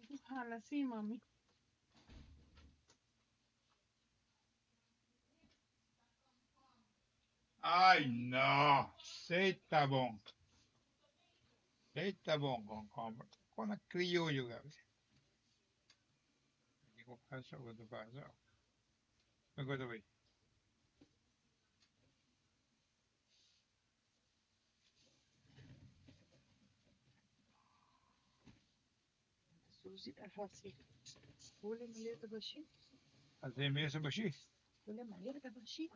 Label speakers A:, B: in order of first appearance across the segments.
A: Jala así, mami.
B: Ai, não. Sei tá bom. Sei tá bom com a criollo, Gabi. Digo, pasa, what pasa. Agora vai.
A: Susi assim. Olha a maleta baixinha.
B: Fazer mesmo, baixi?
A: Olha a maleta baixinha.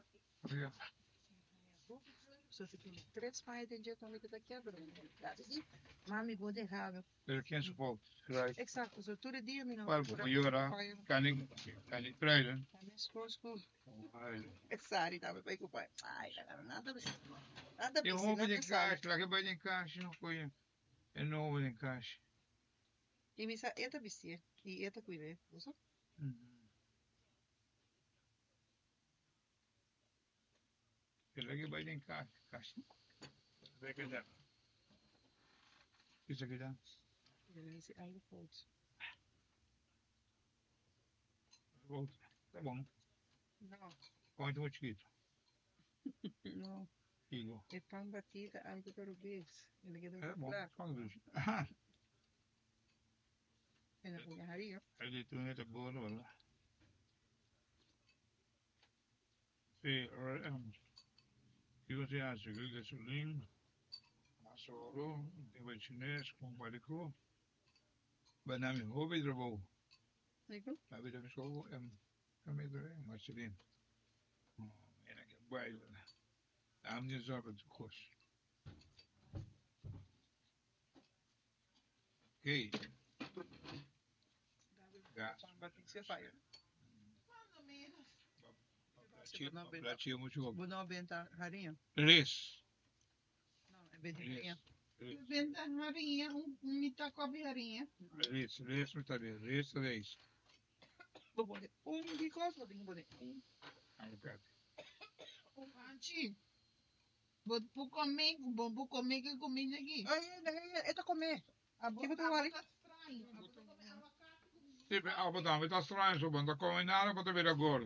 A: Só se tem 3 pais de dia também que tá quebrando. Mami, vou derrar.
B: Er kent ze volk. Right.
A: Exato, zo toen die me
B: Well, Jura, kan ik krijgen.
A: Exato, tava bem com o pai. Ai, nada nada
B: Je hoeft in kaas, lag je bij een kaasje nog voor je. En over in kaas.
A: E me sa eta vestir. E eta cuidar. Usa?
B: Je lag je bij een kaas. Lekker dan. Is dat gedaan?
A: Esse algo forte.
B: Goed. Tá bom.
A: Não.
B: Quanto vou te quitar?
A: Não.
B: Igual.
A: É pão batida, algo para o beijo. Ele quer
B: É bom. Fala dus.
A: É na punharia.
B: Ele tu net ook boren, wel. Sim, eu sei a segunda gasolina. Masoro, tem o chinês, com barico. Banami hobby erbo.
A: Legal?
B: Maar we hebben zo en Marcelin. En ik heb bij. Daarom je zorgt het kost. Oké. Ja.
A: Você faz.
B: Pratinho muito bom.
A: Boa venta rarinha.
B: Res.
A: Não, é bedinha.
C: Venta rarinha, mitacobi rarinha.
B: Res, muito bem. Res.
A: Que coisa, tem que
C: Anchi. Vou comer que comida aqui.
A: É pra comer.
C: Que eu tô ali.
B: Sim, mas tá estranho, só bom. Tá combinado para te ver agora.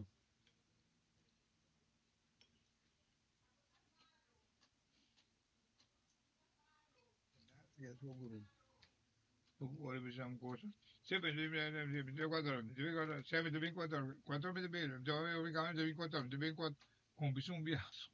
B: Ora, vediamo cosa. Sempre 4 mesi bene, teoricamente 24, con bisogno di biaso.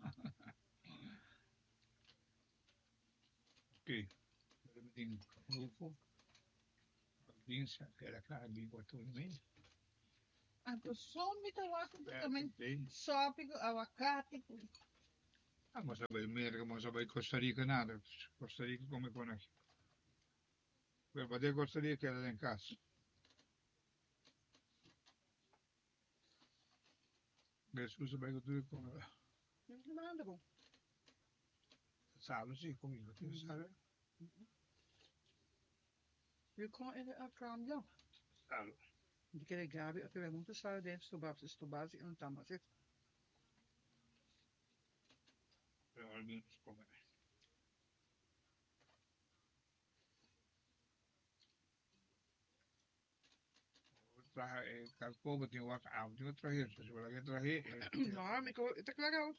B: Ok. Grupo. Audiencia, que era clara, 24 meses.
C: Anto só me tá lá também. Só pico abacate.
B: Mas saber América, mas saber Costa Rica nada. Costa Rica come conosce. Per poter Costa Rica era in casa. Scusa, perché tu come...
A: Nada bom.
B: Sabe, sì, comigo, tu sabe?
A: Je kan in de afkraam, ja.
B: Sabe.
A: Die krijg Gabi, oké, wij moeten zouden stobasi en tamasi.
B: Però almeno come... Calcolo tinha uma avond, tinha outra rede, se você vai trazer.
A: Não, mas está claro.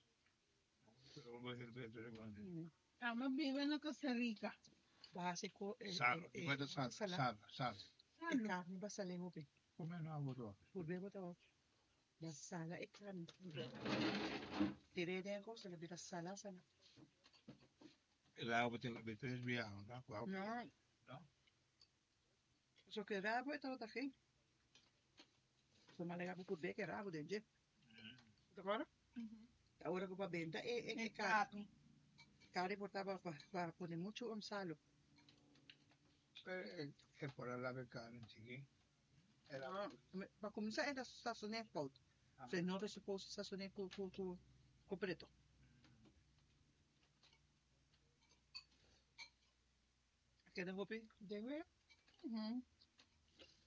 C: Ama vive na Costa Rica.
A: Básico.
B: Sabe, guarda sabe.
A: E carne basale mo pe.
B: Come no avuto?
A: Purbe mo tawo. Basala e carne. Tirei dentro, se le vira sala sana.
B: Lá eu tenho que ter desviado, tá?
A: Não. Só que rabo é todo aqui. Só me legal por ver que rabo dentro. Agora? Agora que para venda é carne. Carne portava para poner muito salo.
B: É por lá ver carne, sim.
A: Para começar era sazonar pouco. Se não é suposto sazonar com preto. Quer dar roupa?
C: Deve.